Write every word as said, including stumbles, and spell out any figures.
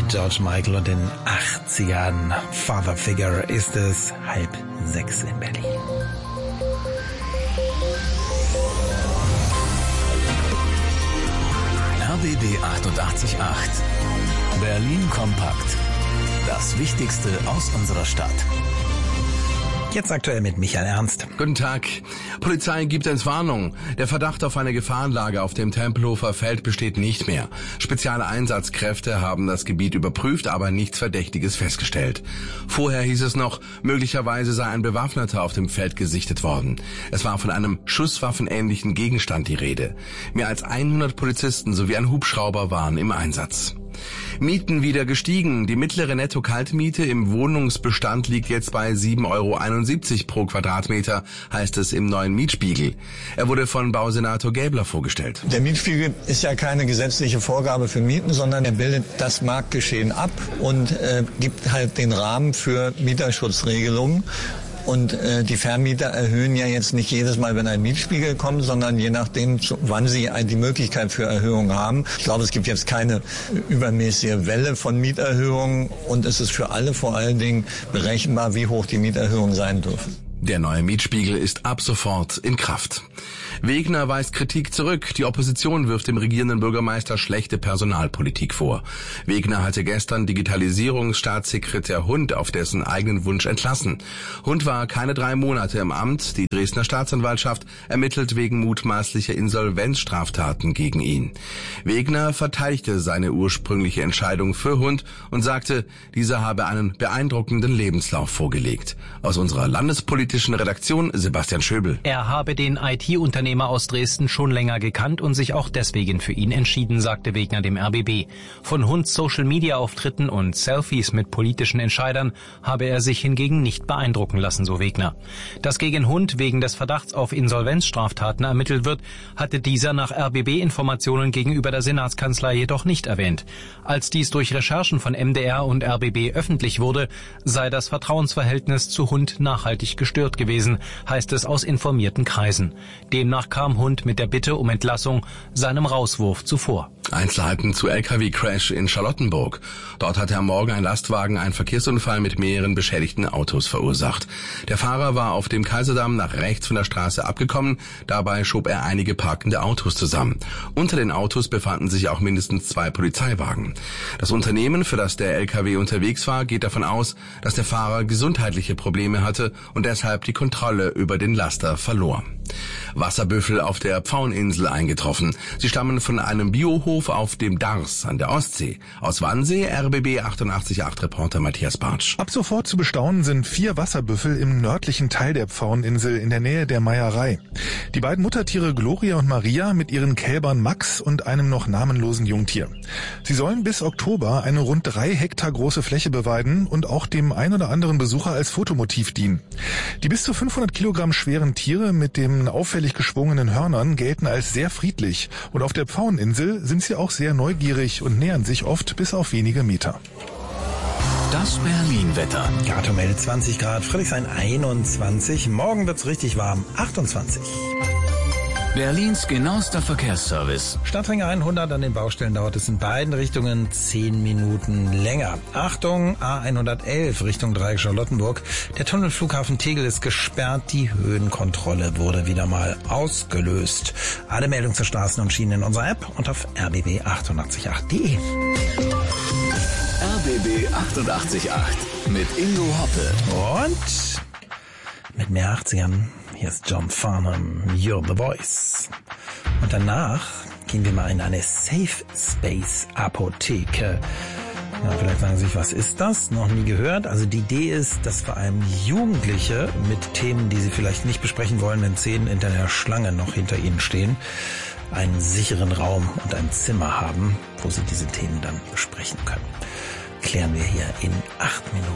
mit George Michael und den achtzigern. Father Figure ist es, halb sechs in Berlin. R B B achtundachtzig Komma acht. Berlin kompakt. Das Wichtigste aus unserer Stadt. Jetzt aktuell mit Michael Ernst. Guten Tag. Polizei gibt Entwarnung. Der Verdacht auf eine Gefahrenlage auf dem Tempelhofer Feld besteht nicht mehr. Spezielle Einsatzkräfte haben das Gebiet überprüft, aber nichts Verdächtiges festgestellt. Vorher hieß es noch, möglicherweise sei ein Bewaffneter auf dem Feld gesichtet worden. Es war von einem schusswaffenähnlichen Gegenstand die Rede. Mehr als hundert Polizisten sowie ein Hubschrauber waren im Einsatz. Mieten wieder gestiegen. Die mittlere Netto-Kaltmiete im Wohnungsbestand liegt jetzt bei sieben Euro einundsiebzig pro Quadratmeter, heißt es im neuen Mietspiegel. Er wurde von Bausenator Gäbler vorgestellt. Der Mietspiegel ist ja keine gesetzliche Vorgabe für Mieten, sondern er bildet das Marktgeschehen ab und äh, gibt halt den Rahmen für Mieterschutzregelungen. Und äh, die Vermieter erhöhen ja jetzt nicht jedes Mal, wenn ein Mietspiegel kommt, sondern je nachdem, zu, wann sie die Möglichkeit für Erhöhungen haben. Ich glaube, es gibt jetzt keine übermäßige Welle von Mieterhöhungen und es ist für alle vor allen Dingen berechenbar, wie hoch die Mieterhöhungen sein dürfen. Der neue Mietspiegel ist ab sofort in Kraft. Wegner weist Kritik zurück. Die Opposition wirft dem regierenden Bürgermeister schlechte Personalpolitik vor. Wegner hatte gestern Digitalisierungsstaatssekretär Hund auf dessen eigenen Wunsch entlassen. Hund war keine drei Monate im Amt. Die Dresdner Staatsanwaltschaft ermittelt wegen mutmaßlicher Insolvenzstraftaten gegen ihn. Wegner verteidigte seine ursprüngliche Entscheidung für Hund und sagte, dieser habe einen beeindruckenden Lebenslauf vorgelegt. Aus unserer landespolitischen Redaktion Sebastian Schöbel. Er habe den I T-Unternehmer aus Dresden schon länger gekannt und sich auch deswegen für ihn entschieden, sagte Wegner dem R B B. Von Hunds Social-Media-Auftritten und Selfies mit politischen Entscheidern habe er sich hingegen nicht beeindrucken lassen, so Wegner. Dass gegen Hund wegen des Verdachts auf Insolvenzstraftaten ermittelt wird, hatte dieser nach R B B-Informationen gegenüber der Senatskanzlei jedoch nicht erwähnt. Als dies durch Recherchen von M D R und R B B öffentlich wurde, sei das Vertrauensverhältnis zu Hund nachhaltig gestört gewesen, heißt es aus informierten Kreisen. Demnach kam Hund mit der Bitte um Entlassung seinem Rauswurf zuvor. Einzelheiten zu L K W-Crash in Charlottenburg. Dort hatte am Morgen ein Lastwagen einen Verkehrsunfall mit mehreren beschädigten Autos verursacht. Der Fahrer war auf dem Kaiserdamm nach rechts von der Straße abgekommen. Dabei schob er einige parkende Autos zusammen. Unter den Autos befanden sich auch mindestens zwei Polizeiwagen. Das Unternehmen, für das der L K W unterwegs war, geht davon aus, dass der Fahrer gesundheitliche Probleme hatte und deshalb die Kontrolle über den Laster verlor. Wasserbüffel auf der Pfaueninsel eingetroffen. Sie stammen von einem Biohof auf dem Dars an der Ostsee. Aus Wannsee, R B B achtundachtzig Komma acht Reporter Matthias Bartsch. Ab sofort zu bestaunen sind vier Wasserbüffel im nördlichen Teil der Pfaueninsel in der Nähe der Meierei. Die beiden Muttertiere Gloria und Maria mit ihren Kälbern Max und einem noch namenlosen Jungtier. Sie sollen bis Oktober eine rund drei Hektar große Fläche beweiden und auch dem ein oder anderen Besucher als Fotomotiv dienen. Die bis zu fünfhundert Kilogramm schweren Tiere mit dem auffällig geschwungenen Hörnern gelten als sehr friedlich und auf der Pfaueninsel sind sie auch sehr neugierig und nähern sich oft bis auf wenige Meter. Das Berlin-Wetter. Gato meldet zwanzig Grad, Friedrichshain einundzwanzig, morgen wird's richtig warm, achtundzwanzig. Berlins genauester Verkehrsservice. Stadtring hundert, an den Baustellen dauert es in beiden Richtungen zehn Minuten länger. Achtung, A hundertelf Richtung Dreieck Charlottenburg. Der Tunnelflughafen Tegel ist gesperrt. Die Höhenkontrolle wurde wieder mal ausgelöst. Alle Meldungen zur Straßen und Schienen in unserer App und auf r b b achtundachtzig Komma acht punkt de. R B B achtundachtzig Komma acht mit Ingo Hoppe. Und mit mehr achtzigern. Hier ist John Farnham, You're the Voice. Und danach gehen wir mal in eine Safe Space Apotheke. Ja, vielleicht sagen Sie sich, was ist das? Noch nie gehört. Also die Idee ist, dass vor allem Jugendliche mit Themen, die sie vielleicht nicht besprechen wollen, wenn zehn hinter der Schlange noch hinter ihnen stehen, einen sicheren Raum und ein Zimmer haben, wo sie diese Themen dann besprechen können. Klären wir hier in acht Minuten.